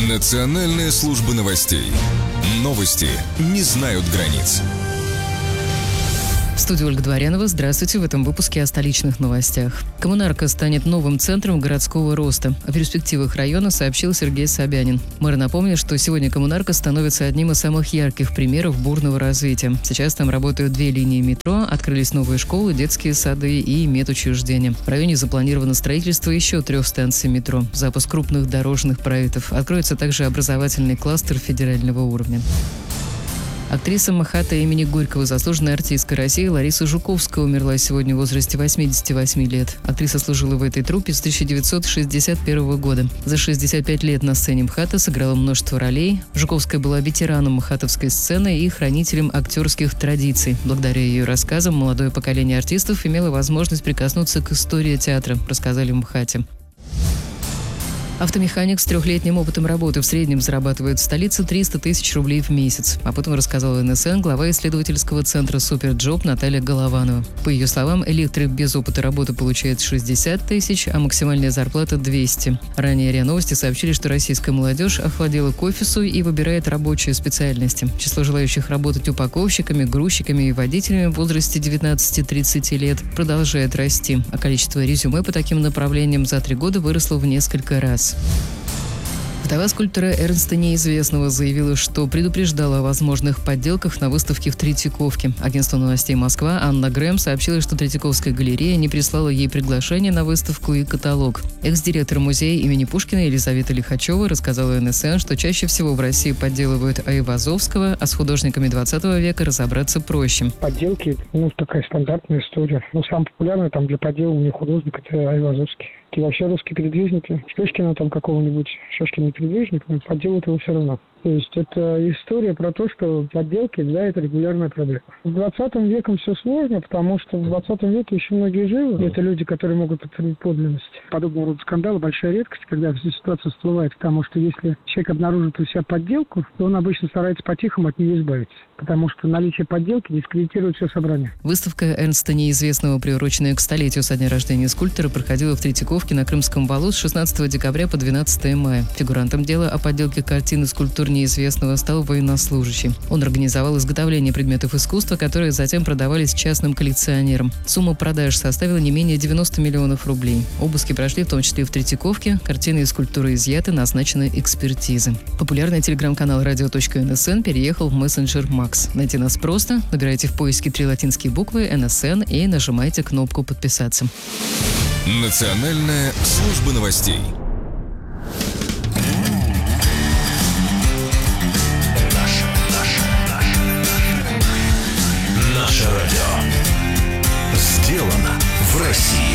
Национальная служба новостей. Новости не знают границ. В студии Ольга Дворянова. Здравствуйте. В этом выпуске о столичных новостях. Коммунарка станет новым центром городского роста. О перспективах района сообщил Сергей Собянин. Мэр напомнил, что сегодня Коммунарка становится одним из самых ярких примеров бурного развития. Сейчас там работают 2 линии метро, открылись новые школы, детские сады и медучреждения. В районе запланировано строительство еще 3 станций метро, запуск крупных дорожных проектов. Откроется также образовательный кластер федерального уровня. Актриса МХАТа имени Горького, заслуженная артистка России Лариса Жуковская умерла сегодня в возрасте 88 лет. Актриса служила в этой труппе с 1961 года. За 65 лет на сцене МХАТа сыграла множество ролей. Жуковская была ветераном МХАТовской сцены и хранителем актерских традиций. Благодаря ее рассказам молодое поколение артистов имело возможность прикоснуться к истории театра, рассказали в МХАТе. Автомеханик с 3-летним опытом работы в среднем зарабатывает в столице 300 тысяч рублей в месяц. Об этом рассказала НСН глава исследовательского центра «Суперджоп» Наталья Голованова. По ее словам, электрик без опыта работы получает 60 тысяч, а максимальная зарплата – 200. Ранее РИА Новости сообщили, что российская молодежь охладела к офису и выбирает рабочие специальности. Число желающих работать упаковщиками, грузчиками и водителями в возрасте 19-30 лет продолжает расти, а количество резюме по таким направлениям за 3 года выросло в несколько раз. Вдова скульптора Эрнста Неизвестного заявила, что предупреждала о возможных подделках на выставке в Третьяковке. Агентство новостей «Москва» Анна Грэм сообщила, что Третьяковская галерея не прислала ей приглашение на выставку и каталог. Экс-директор музея имени Пушкина Елизавета Лихачева рассказала НСН, что чаще всего в России подделывают Айвазовского, а с художниками 20 века разобраться проще. Подделки, такая стандартная история. Самый популярный там для подделывания художник – это Айвазовский. И вообще русские передвижники, Шишкина там какого-нибудь, Шишкин передвижник, подделывают его все равно. То есть это история про то, что подделки, это регулярная проблема. С 20 веком все сложно, потому что в 20 веке еще многие живы. Это люди, которые могут подтвердить подлинность. Подобного рода скандалы – большая редкость, когда ситуация всплывает, потому что если человек обнаружит у себя подделку, то он обычно старается по-тихому от нее избавиться, потому что наличие подделки дискредитирует все собрание. Выставка Эрнста Неизвестного, приуроченная к столетию со дня рождения скульптора, проходила в Третьяковке на Крымском валу с 16 декабря по 12 мая. Фигурантом дела о подделке картины скульптур Неизвестного стал военнослужащий. Он организовал изготовление предметов искусства, которые затем продавались частным коллекционерам. Сумма продаж составила не менее 90 миллионов рублей. Обыски прошли в том числе и в Третьяковке. Картины и скульптуры изъяты, назначены экспертизы. Популярный телеграм-канал «Радио.НСН» переехал в мессенджер Макс. Найти нас просто. Набирайте в поиске 3 латинские буквы «НСН» и нажимайте кнопку «Подписаться». Национальная служба новостей. Наше радио сделано в России.